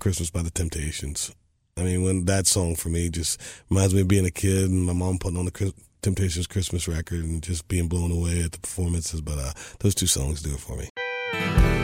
Christmas by the Temptations. I mean, when that song for me just reminds me of being a kid and my mom putting on the Temptations Christmas record and just being blown away at the performances. But those two songs do it for me.